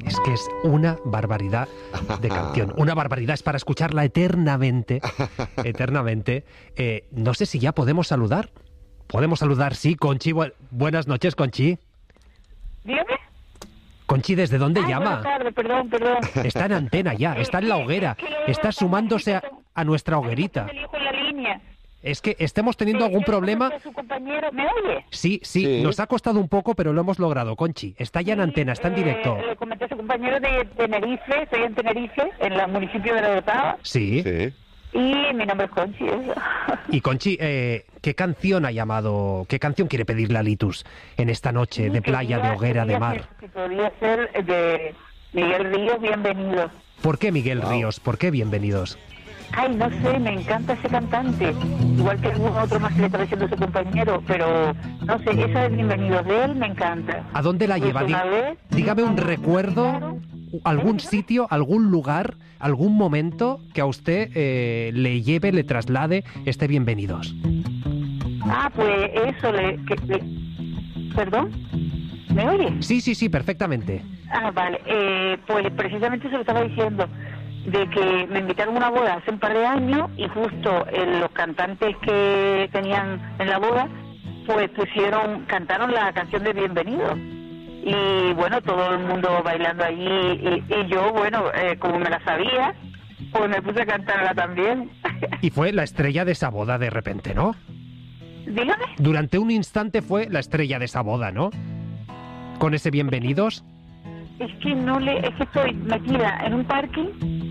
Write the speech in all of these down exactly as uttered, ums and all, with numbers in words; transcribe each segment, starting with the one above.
Es que es una barbaridad de canción. Una barbaridad, es para escucharla eternamente. Eternamente. Eh, no sé si ya podemos saludar. ¿Podemos saludar? Sí, Conchi. Bu- buenas noches, Conchi. Dígame. Conchi, ¿desde dónde Ay, llama? buenas tardes, perdón, perdón. Está en antena ya, está en la hoguera. Está sumándose a, a nuestra hoguerita. El hijo en la línea. Es que estemos teniendo algún problema. Su compañero, ¿me oye? Sí, sí, Sí. nos ha costado un poco, pero lo hemos logrado, Conchi. Está ya en antena, está en directo. Eh, le comenté a su compañero de Tenerife, estoy en Tenerife, en el municipio de La Orotava, Sí. Sí. y mi nombre es Conchi. Eso. Y Conchi, eh, ¿qué canción ha llamado, qué canción quiere pedirle a Litus en esta noche de playa, de hoguera, de mar? Si podría ser de Miguel Ríos, bienvenido. ¿Por qué Miguel Wow. Ríos? ¿Por qué bienvenidos? Ay, no sé, me encanta ese cantante. Igual que algún otro más que le está diciendo su compañero, pero no sé, esa de bienvenidos de él me encanta. ¿A dónde la lleva? Pues una Dí- vez, dígame un cuando recuerdo, visitaron, algún ¿eh? sitio, algún lugar, algún momento que a usted eh, le lleve, le traslade este bienvenidos. Ah, pues eso, le, que, le- ¿perdón? ¿Me oye? Sí, sí, sí, perfectamente. Ah, vale. Eh, pues precisamente se lo estaba diciendo, de que me invitaron a una boda hace un par de años y justo eh, los cantantes que tenían en la boda, pues pusieron, cantaron la canción de Bienvenido. Y bueno, todo el mundo bailando allí y, y yo, bueno, eh, como me la sabía, pues me puse a cantarla también. Y fue la estrella de esa boda de repente, ¿no? Dígame. Durante un instante fue la estrella de esa boda, ¿no? Con ese bienvenidos. Es que no le, es que estoy metida en un parking.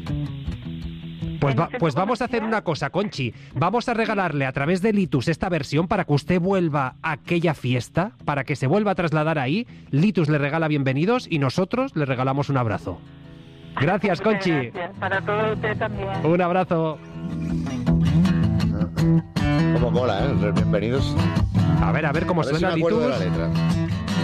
Pues, En va- el centro pues vamos a hacer comercial. una cosa, Conchi. Vamos a regalarle a través de Litus esta versión para que usted vuelva a aquella fiesta, para que se vuelva a trasladar ahí. Litus le regala bienvenidos y nosotros le regalamos un abrazo. Gracias, Muchas Conchi. gracias. Para todos ustedes también. Un abrazo. Como mola, ¿eh? Los bienvenidos. A ver, a ver cómo A ver si suena me acuerdo de la Litus. letra.